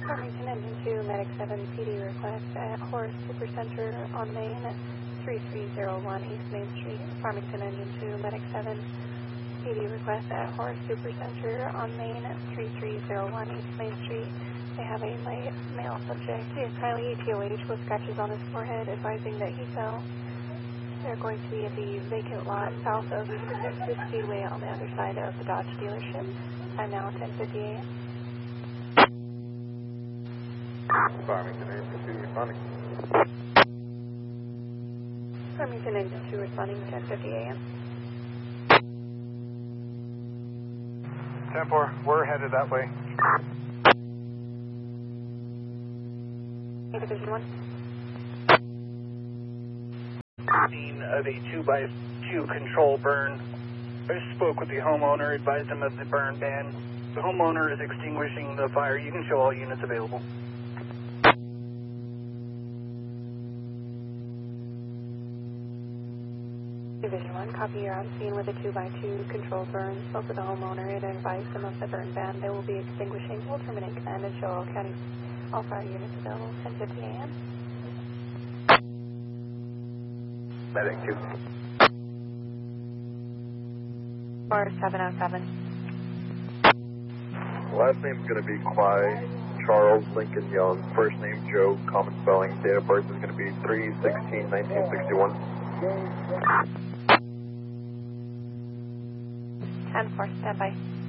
Farmington Engine 2, Medic 7, PD request at Horace Supercenter on Main, 3301 East Main Street. Farmington Engine 2, Medic 7, PD request at Horace Supercenter on Main, 3301 East Main Street. They have a male subject. He is highly ETOH with scratches on his forehead, advising that he fell. They're going to be at the vacant lot south of Texas Speedway on the other side of the Dodge dealership. Time now 10:50 a.m. Farmington Engine 2 responding. Farmington Engine 2 responding 10:50 a.m. 10-4, we're headed that way. Division 1. Scene of a 2x2 control burn. I just spoke with the homeowner, advised him of the burn ban. The homeowner is extinguishing the fire. You can show all units available. Division 1, copy. You're on scene with a 2x2 control burn. Spoke with the homeowner and advised him of the burn ban. They will be extinguishing. We'll terminate command and show all fire units available 10:50 a.m. Medic 2. Or 707. Last name's going to be Clyde Charles Lincoln Young. First name Joe, common spelling. Date of birth is going to be 3/16/1961. 10-4, stand by.